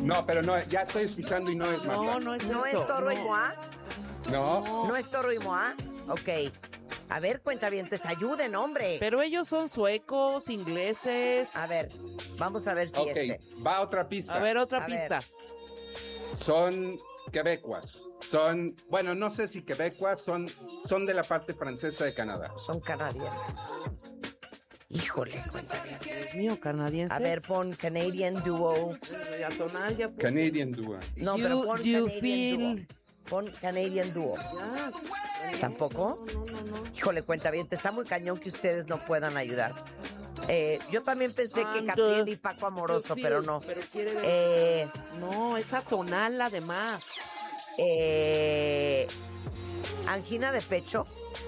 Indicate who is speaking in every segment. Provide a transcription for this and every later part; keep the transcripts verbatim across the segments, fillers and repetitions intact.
Speaker 1: No, pero no, ya estoy escuchando y no es más.
Speaker 2: No, no es
Speaker 3: ¿No
Speaker 2: eso.
Speaker 3: es Toro y
Speaker 2: no.
Speaker 3: Moa?
Speaker 1: No.
Speaker 3: ¿No es Toro y Moa? Ok. A ver, cuentavientes, ayuden, hombre.
Speaker 2: Pero ellos son suecos, ingleses.
Speaker 3: A ver, vamos a ver si
Speaker 1: Ok,
Speaker 3: este.
Speaker 1: va otra pista.
Speaker 2: A ver, otra
Speaker 3: A
Speaker 2: pista.
Speaker 3: ver.
Speaker 1: Son quebecuas. Son, bueno, no sé si quebecuas, son, son de la parte francesa de Canadá.
Speaker 3: Son canadienses. Híjole, cuentavientes.
Speaker 2: Dios mío, canadienses.
Speaker 3: A ver, pon Canadian Duo.
Speaker 2: Ya tonal, ya.
Speaker 1: Canadian Duo.
Speaker 3: No,
Speaker 2: You-
Speaker 3: pero pon
Speaker 2: you
Speaker 3: Canadian
Speaker 2: feel-
Speaker 3: Duo. Pon Canadian Duo.
Speaker 2: Ya.
Speaker 3: ¿Tampoco?
Speaker 2: No, no, no.
Speaker 3: Híjole, cuentavientes, está muy cañón que ustedes no puedan ayudar. Eh, yo también pensé que
Speaker 2: And,
Speaker 3: Catriel
Speaker 2: uh,
Speaker 3: y Paco Amoroso,
Speaker 2: you
Speaker 3: pero
Speaker 2: feel,
Speaker 3: no.
Speaker 2: pero quiere-
Speaker 3: Eh,
Speaker 2: No, es atonal además.
Speaker 3: eh, Angina de pecho.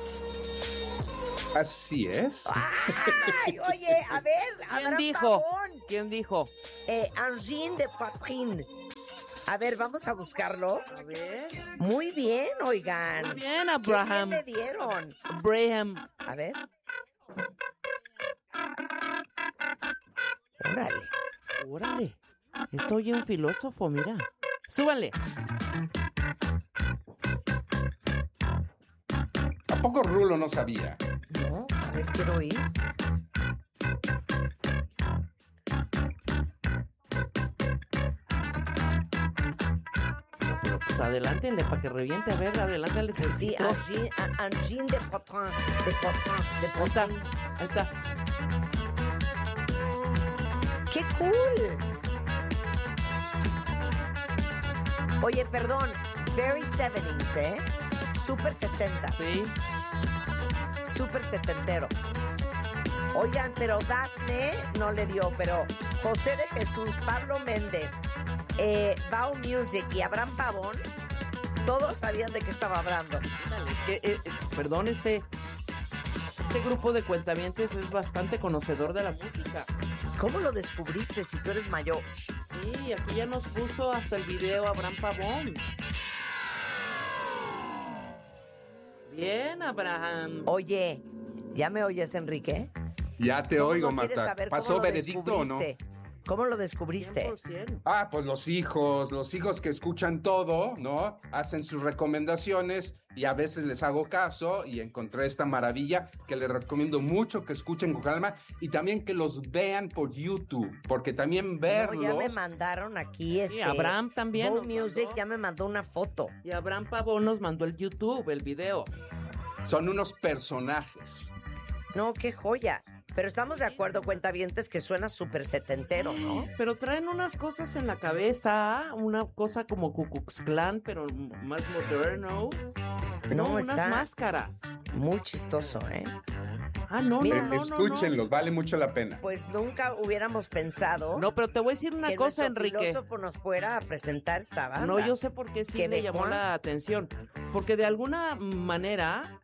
Speaker 1: Así es.
Speaker 3: ¡Ay! Oye, a ver,
Speaker 2: ¿Quién
Speaker 3: Abraham
Speaker 2: dijo?
Speaker 3: Pavón.
Speaker 2: ¿Quién dijo?
Speaker 3: Eh, Angine de Poitrine. A ver, vamos a buscarlo.
Speaker 2: A ver.
Speaker 3: Muy bien, oigan.
Speaker 2: Muy bien,
Speaker 3: Qué
Speaker 2: Abraham.
Speaker 3: bien le dieron.
Speaker 2: Abraham.
Speaker 3: A ver. Órale.
Speaker 2: Órale. Estoy un filósofo, mira. Súbanle.
Speaker 1: ¿A poco Rulo no sabía?
Speaker 3: No, a ver, quiero oír.
Speaker 2: Pero pues adelántenle para que reviente. A ver, adelántale.
Speaker 3: Sí, Angine, a- Angine de Poitrine. De Poitrine. De
Speaker 2: Ahí está.
Speaker 3: Poitrine.
Speaker 2: Ahí está.
Speaker 3: ¡Qué cool! Oye, perdón. Very seventies, ¿eh? Super setentas.
Speaker 2: Sí.
Speaker 3: Súper setentero. Oigan, pero Dafne no le dio, pero José de Jesús, Pablo Méndez, eh, Bao Music y Abraham Pavón, todos sabían de qué estaba hablando.
Speaker 2: Es que, eh, eh, perdón, este, este grupo de cuentavientes es bastante conocedor de la música.
Speaker 3: ¿Cómo lo descubriste si tú eres mayor?
Speaker 2: Sí, aquí ya nos puso hasta el video Abraham Pavón. Bien, Abraham.
Speaker 3: Oye, ¿ya me oyes, Enrique?
Speaker 1: Ya te
Speaker 3: ¿Cómo
Speaker 1: oigo,
Speaker 3: no quieres
Speaker 1: Marta.
Speaker 3: saber
Speaker 1: ¿Pasó
Speaker 3: cómo lo
Speaker 1: veredicto o no?
Speaker 3: descubriste? ¿Cómo lo descubriste?
Speaker 2: cien por ciento.
Speaker 1: Ah, pues los hijos, los hijos que escuchan todo, ¿no? Hacen sus recomendaciones y a veces les hago caso y encontré esta maravilla que les recomiendo mucho que escuchen con calma y también que los vean por YouTube, porque también verlos...
Speaker 3: No, ya me mandaron aquí este...
Speaker 2: Sí, Abraham también
Speaker 3: Bo
Speaker 2: nos
Speaker 3: Music
Speaker 2: mandó.
Speaker 3: ya me mandó una foto.
Speaker 2: Y Abraham Pavón nos mandó el YouTube, el video.
Speaker 1: Son unos personajes.
Speaker 3: No, qué joya. Pero estamos de acuerdo, cuentavientes, que suena súper setentero, ¿no?
Speaker 2: Pero traen unas cosas en la cabeza, una cosa como Ku Klux Klan, pero más moderno.
Speaker 3: No,
Speaker 2: unas
Speaker 3: está
Speaker 2: máscaras.
Speaker 3: muy chistoso, ¿eh?
Speaker 2: Ah, no,
Speaker 3: Mira,
Speaker 2: no, no, no,
Speaker 1: Escúchenlos, vale mucho la pena.
Speaker 3: Pues nunca hubiéramos pensado
Speaker 2: No, pero te voy a decir una
Speaker 3: que
Speaker 2: cosa,
Speaker 3: nuestro
Speaker 2: Enrique.
Speaker 3: filósofo nos fuera a presentar esta banda.
Speaker 2: No, yo sé por qué sí
Speaker 3: Que
Speaker 2: le
Speaker 3: de
Speaker 2: llamó
Speaker 3: Juan.
Speaker 2: la atención. Porque de alguna manera,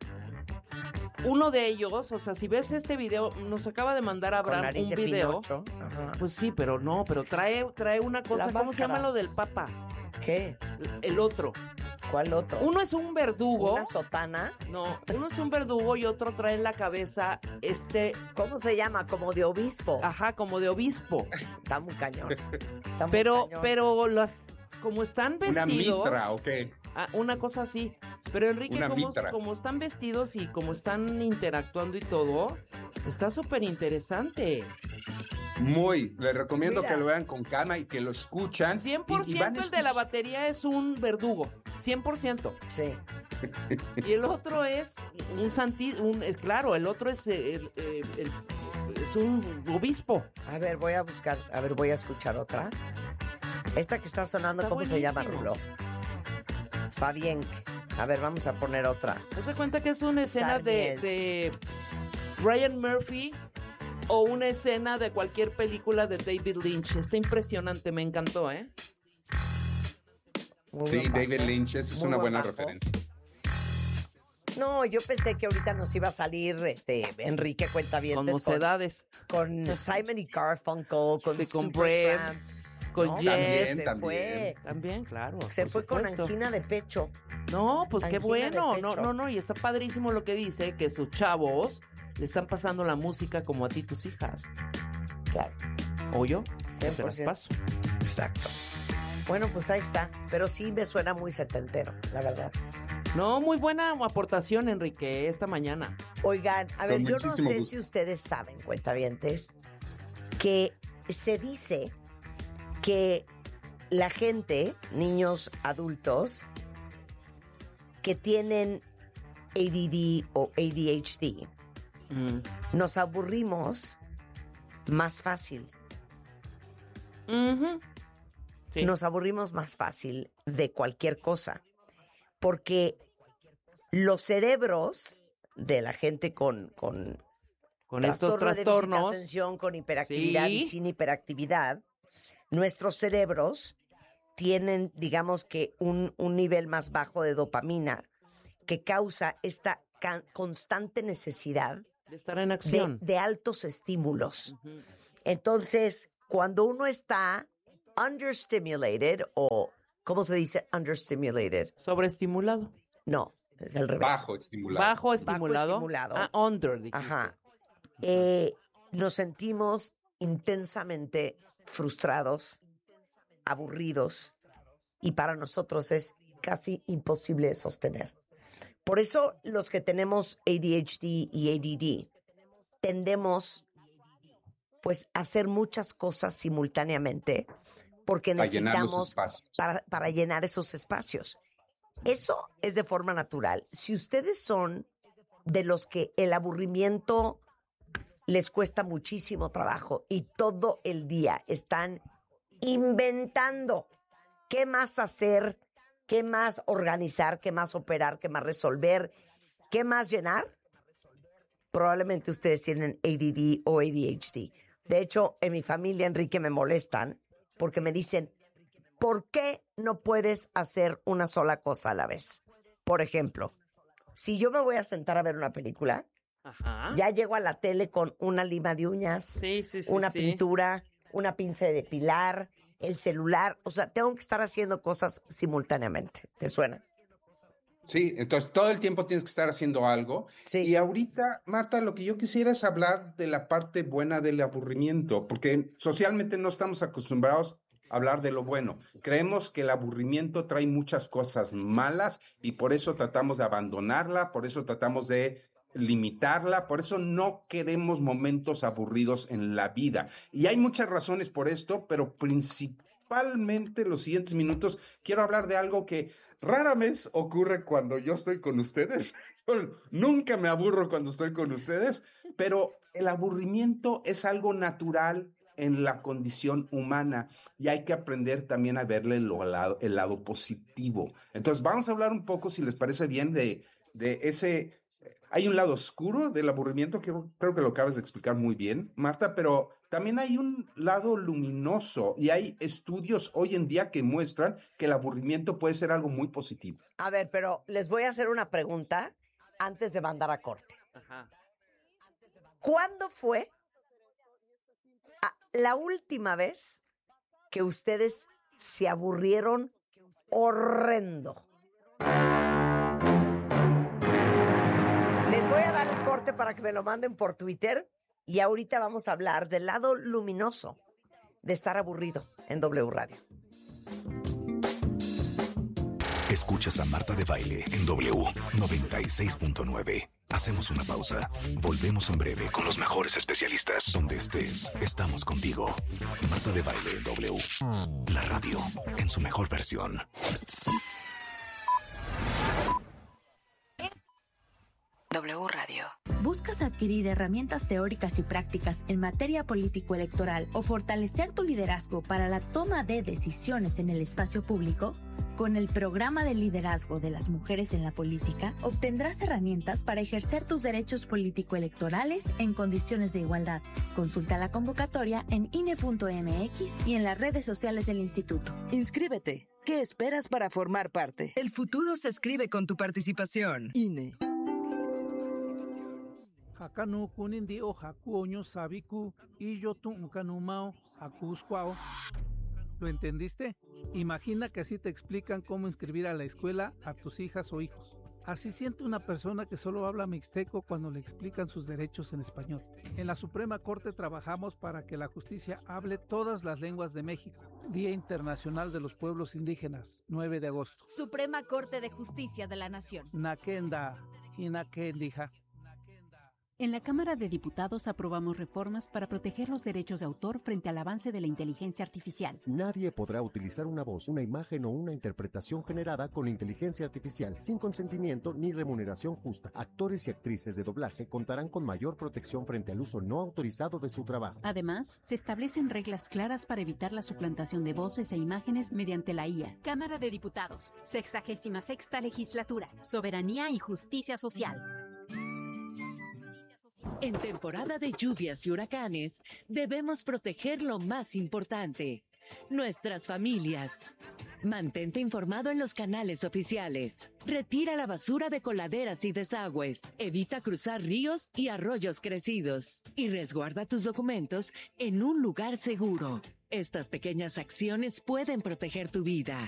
Speaker 2: uno de ellos, o sea, si ves este video, nos acaba de mandar a
Speaker 3: Con
Speaker 2: Abraham
Speaker 3: nariz
Speaker 2: un
Speaker 3: de
Speaker 2: video.
Speaker 3: Pinocho. Ajá.
Speaker 2: Pues sí, pero no, pero trae, trae una cosa,
Speaker 3: La
Speaker 2: ¿cómo se llama
Speaker 3: máscara.
Speaker 2: lo del Papa?
Speaker 3: ¿Qué?
Speaker 2: El otro.
Speaker 3: ¿Cuál otro?
Speaker 2: Uno es un verdugo.
Speaker 3: ¿Una sotana?
Speaker 2: No, uno es un verdugo y otro trae en la cabeza este,
Speaker 3: ¿Cómo se llama? Como de obispo.
Speaker 2: ajá, como de obispo.
Speaker 3: Está muy cañón. Está muy
Speaker 2: Pero,
Speaker 3: cañón.
Speaker 2: pero las, como están
Speaker 1: Una
Speaker 2: vestidos.
Speaker 1: mitra, ¿o qué?
Speaker 2: Ah, una cosa así. Pero Enrique,
Speaker 1: Una
Speaker 2: como,
Speaker 1: mitra.
Speaker 2: como están vestidos y como están interactuando y todo, está súper interesante.
Speaker 1: Muy. Les recomiendo
Speaker 3: Mira.
Speaker 1: que lo vean con calma y que lo escuchan.
Speaker 2: cien por
Speaker 1: y- y van
Speaker 2: ciento
Speaker 1: a
Speaker 2: el de la
Speaker 1: escuchar.
Speaker 2: batería es un verdugo. cien por ciento.
Speaker 3: Sí.
Speaker 2: Y el otro es un santi, un, es claro, el otro es, eh, el, eh, el- es un obispo.
Speaker 3: A ver, voy a buscar, a ver, voy a escuchar otra. Esta que está sonando,
Speaker 2: Está
Speaker 3: ¿cómo se llama,
Speaker 2: buenísimo.
Speaker 3: Rulo? Fabián. A ver, vamos a poner otra.
Speaker 2: ¿Te das cuenta que es una escena de,
Speaker 3: Sarmies.
Speaker 2: de Ryan Murphy o una escena de cualquier película de David Lynch? Está impresionante, me encantó, ¿eh?
Speaker 3: Muy
Speaker 1: Sí,
Speaker 3: buen
Speaker 1: David
Speaker 3: bajo.
Speaker 1: Lynch, esa es
Speaker 3: Muy
Speaker 1: una
Speaker 3: buen
Speaker 1: buena
Speaker 3: bajo.
Speaker 1: referencia.
Speaker 3: No, yo pensé que ahorita nos iba a salir este Enrique
Speaker 2: Con
Speaker 3: Cuentavientes
Speaker 2: mocedades.
Speaker 3: con, con Simon y Garfunkel, con
Speaker 2: Sí, con
Speaker 3: Supertramp.
Speaker 2: Brad, con
Speaker 3: No,
Speaker 2: Jess.
Speaker 3: se
Speaker 1: También,
Speaker 3: fue.
Speaker 2: También, claro.
Speaker 3: Se
Speaker 2: por
Speaker 3: fue con
Speaker 2: supuesto.
Speaker 3: angina de pecho.
Speaker 2: No, pues qué
Speaker 3: Angina de
Speaker 2: bueno. No,
Speaker 3: pecho.
Speaker 2: no, no. Y está padrísimo lo que dice, que sus chavos le están pasando la música como a ti tus hijas.
Speaker 3: Claro.
Speaker 2: ¿O yo?
Speaker 3: cien
Speaker 2: Te
Speaker 3: por
Speaker 2: las
Speaker 3: ciento.
Speaker 2: paso.
Speaker 3: Exacto. Bueno, pues ahí está. Pero sí me suena muy setentero, la verdad.
Speaker 2: No, muy buena aportación, Enrique, esta mañana.
Speaker 3: Oigan, a ver,
Speaker 1: Con
Speaker 3: yo no
Speaker 1: muchísimo
Speaker 3: sé
Speaker 1: gusto.
Speaker 3: si ustedes saben, cuentavientes, que se dice que la gente, niños adultos, que tienen A D D o A D H D,
Speaker 2: Mm.
Speaker 3: nos aburrimos más fácil.
Speaker 2: Ujú. Sí.
Speaker 3: Nos aburrimos más fácil de cualquier cosa. Porque los cerebros de la gente con, con,
Speaker 2: Con estos
Speaker 3: trastorno de déficit de
Speaker 2: trastornos.
Speaker 3: atención, con hiperactividad
Speaker 2: Sí.
Speaker 3: y sin hiperactividad, nuestros cerebros tienen, digamos que, un, un nivel más bajo de dopamina que causa esta ca- constante necesidad
Speaker 2: De estar en
Speaker 3: de,
Speaker 2: acción.
Speaker 3: de altos estímulos.
Speaker 2: Ujú.
Speaker 3: Entonces, cuando uno está understimulated o, ¿cómo se dice understimulated?
Speaker 2: Sobreestimulado.
Speaker 3: No, es al revés.
Speaker 1: Bajo estimulado.
Speaker 2: Bajo estimulado.
Speaker 3: estimulado.
Speaker 2: Ah, under. dijiste.
Speaker 3: Ajá. Eh, nos sentimos intensamente frustrados, aburridos, y para nosotros es casi imposible de sostener. Por eso los que tenemos A D H D y A D D tendemos pues a hacer muchas cosas simultáneamente porque
Speaker 1: Para llenar los
Speaker 3: necesitamos
Speaker 1: espacios.
Speaker 3: para, para llenar esos espacios. Eso es de forma natural. Si ustedes son de los que el aburrimiento les cuesta muchísimo trabajo y todo el día están inventando qué más hacer, qué más organizar, qué más operar, qué más resolver, qué más llenar, probablemente ustedes tienen A D D o A D H D. De hecho, en mi familia, Enrique, me molestan porque me dicen, ¿por qué no puedes hacer una sola cosa a la vez? Por ejemplo, si yo me voy a sentar a ver una película,
Speaker 2: Ajá.
Speaker 3: ya llego a la tele con una lima de uñas,
Speaker 2: Sí, sí, sí.
Speaker 3: una
Speaker 2: sí.
Speaker 3: pintura, una pinza de depilar, el celular. O sea, tengo que estar haciendo cosas simultáneamente. ¿Te suena?
Speaker 1: Sí, entonces todo el tiempo tienes que estar haciendo algo.
Speaker 3: Sí.
Speaker 1: Y ahorita, Marta, lo que yo quisiera es hablar de la parte buena del aburrimiento, porque socialmente no estamos acostumbrados a hablar de lo bueno. Creemos que el aburrimiento trae muchas cosas malas y por eso tratamos de abandonarla, por eso tratamos de limitarla, por eso no queremos momentos aburridos en la vida. Y hay muchas razones por esto, pero principalmente los siguientes minutos quiero hablar de algo que rara vez ocurre cuando yo estoy con ustedes. Nunca me aburro cuando estoy con ustedes, pero el aburrimiento es algo natural en la condición humana y hay que aprender también a verle lo lado, el lado positivo. Entonces vamos a hablar un poco, si les parece bien, de, de ese... Hay un lado oscuro del aburrimiento que creo que lo acabas de explicar muy bien, Marta, pero también hay un lado luminoso y hay estudios hoy en día que muestran que el aburrimiento puede ser algo muy positivo.
Speaker 3: A ver, pero les voy a hacer una pregunta antes de mandar a corte.
Speaker 2: Ajá.
Speaker 3: ¿Cuándo fue a- la última vez que ustedes se aburrieron horrendo? Les voy a dar el corte para que me lo manden por Twitter y ahorita vamos a hablar del lado luminoso de estar aburrido en W Radio.
Speaker 4: Escuchas a Marta de Baile en W noventa y seis punto nueve. Hacemos una pausa. Volvemos en breve con los mejores especialistas. Donde estés, estamos contigo. Marta de Baile en W. La radio en su mejor versión.
Speaker 5: W Radio.
Speaker 6: ¿Buscas adquirir herramientas teóricas y prácticas en materia político-electoral o fortalecer tu liderazgo para la toma de decisiones en el espacio público? Con el programa de liderazgo de las mujeres en la política, obtendrás herramientas para ejercer tus derechos político-electorales en condiciones de igualdad. Consulta la convocatoria en I N E punto M X y en las redes sociales del instituto.
Speaker 7: Inscríbete. ¿Qué esperas para formar parte?
Speaker 8: El futuro se escribe con tu participación.
Speaker 7: I N E.
Speaker 9: Hakanu kunindi o hakuoño sabiku y yo tu unkanumao hakuskwao. ¿Lo entendiste? Imagina que así te explican cómo inscribir a la escuela a tus hijas o hijos. Así siente una persona que solo habla mixteco cuando le explican sus derechos en español. En la Suprema Corte trabajamos para que la justicia hable todas las lenguas de México. Día Internacional de los Pueblos Indígenas, nueve de agosto.
Speaker 10: Suprema Corte de Justicia de la Nación.
Speaker 9: Nakenda y Nakendija.
Speaker 11: En la Cámara de Diputados aprobamos reformas para proteger los derechos de autor frente al avance de la inteligencia artificial.
Speaker 12: Nadie podrá utilizar una voz, una imagen o una interpretación generada con inteligencia artificial sin consentimiento ni remuneración justa. Actores y actrices de doblaje contarán con mayor protección frente al uso no autorizado de su trabajo.
Speaker 11: Además, se establecen reglas claras para evitar la suplantación de voces e imágenes mediante la I A.
Speaker 13: Cámara de Diputados, sexagésima sexta legislatura, Soberanía y Justicia Social.
Speaker 14: En temporada de lluvias y huracanes, debemos proteger lo más importante, nuestras familias. Mantente informado en los canales oficiales. Retira la basura de coladeras y desagües. Evita cruzar ríos y arroyos crecidos. Y resguarda tus documentos en un lugar seguro. Estas pequeñas acciones pueden proteger tu vida.